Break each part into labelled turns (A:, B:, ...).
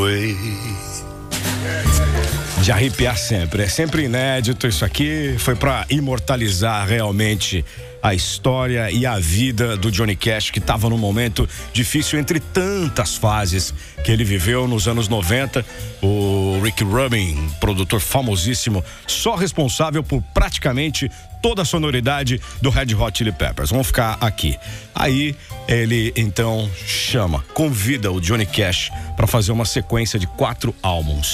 A: De arrepiar sempre, é sempre inédito isso aqui, foi para imortalizar realmente a história e a vida do Johnny Cash, que estava num momento difícil entre tantas fases que ele viveu nos anos 90. O Rick Rubin, produtor famosíssimo, só responsável por praticamente toda a sonoridade do Red Hot Chili Peppers. Vamos ficar aqui. Aí ele então convida o Johnny Cash para fazer uma sequência de 4 álbuns.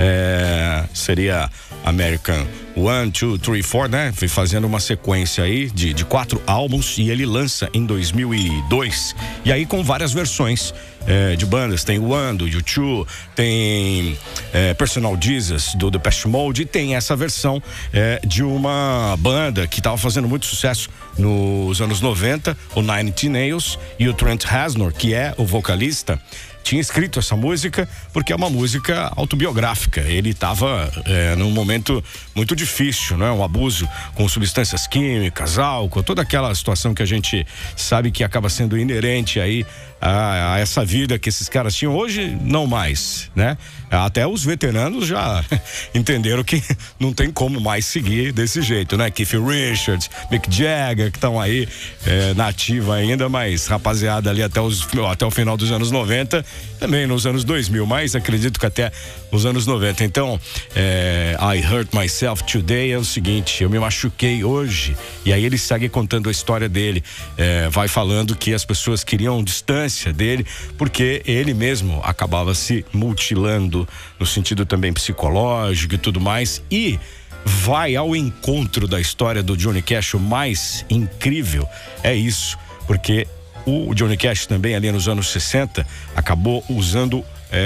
A: Seria American 1, 2, 3, 4, né? Foi fazendo uma sequência aí de 4 álbuns e ele lança em 2002. E aí com várias versões de bandas. Tem One, do U2, tem Personal Jesus, do Depeche Mode, e tem essa versão de uma banda que estava fazendo muito sucesso nos anos 90, o Nine Inch Nails, e o Trent Reznor, que é o vocalista, tinha escrito essa música porque é uma música autobiográfica. Ele estava num momento muito difícil, né? Um abuso com substâncias químicas, álcool, toda aquela situação que a gente sabe que acaba sendo inerente aí a essa vida que esses caras tinham. Hoje não mais, né? Até os veteranos já entenderam que não tem como mais seguir desse jeito, né? Keith Richards, Mick Jagger, que estão aí na ativa ainda, mas rapaziada ali até o final dos anos 90, também nos anos 2000, mas acredito que até os anos 90. Então, I Hurt Myself Today é o seguinte: eu me machuquei hoje. E aí ele segue contando a história dele, vai falando que as pessoas queriam distância dele porque ele mesmo acabava se mutilando no sentido também psicológico e tudo mais, e vai ao encontro da história do Johnny Cash. O mais incrível é isso, porque o Johnny Cash também ali nos anos 60 acabou usando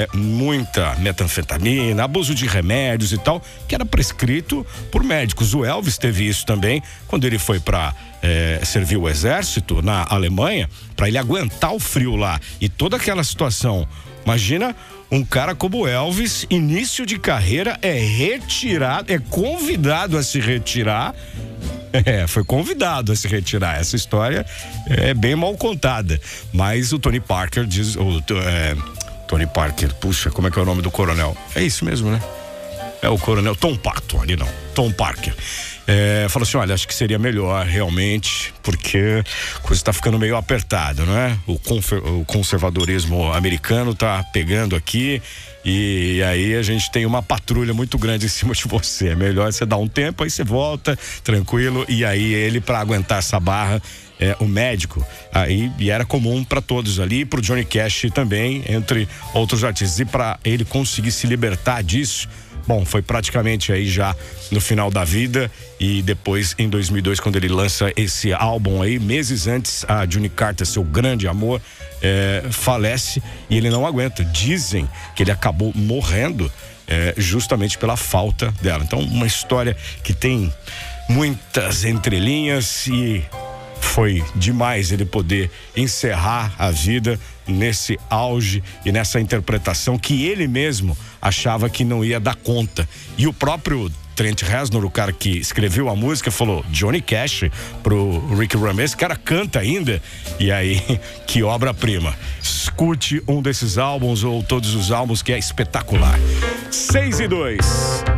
A: muita metanfetamina, abuso de remédios e tal, que era prescrito por médicos. O Elvis teve isso também quando ele foi para servir o exército na Alemanha, para ele aguentar o frio lá e toda aquela situação. Imagina um cara como o Elvis, início de carreira, retirado, convidado a se retirar. Foi convidado a se retirar. Essa história é bem mal contada, mas o Tony Parker diz, Tony Parker, puxa, como é que é o nome do coronel? É isso mesmo, né? É o coronel Tom Parker, ali não, Tom Parker. Falou assim: olha, acho que seria melhor realmente, porque a coisa tá ficando meio apertada, não é? O conservadorismo americano tá pegando aqui, e aí a gente tem uma patrulha muito grande em cima de você. É melhor você dar um tempo, aí você volta tranquilo. E aí ele, para aguentar essa barra, o médico, aí, e era comum para todos ali, pro Johnny Cash também, entre outros artistas, e para ele conseguir se libertar disso, bom, foi praticamente aí já no final da vida. E depois, em 2002, quando ele lança esse álbum aí, meses antes, a June Carter, seu grande amor, falece e ele não aguenta. Dizem que ele acabou morrendo justamente pela falta dela. Então, uma história que tem muitas entrelinhas, e foi demais ele poder encerrar a vida nesse auge e nessa interpretação que ele mesmo achava que não ia dar conta. E o próprio Trent Reznor, o cara que escreveu a música, falou: Johnny Cash pro Rick Rubin, esse cara canta ainda. E aí, que obra-prima. Escute um desses álbuns ou todos os álbuns, que é espetacular. 6 e 2.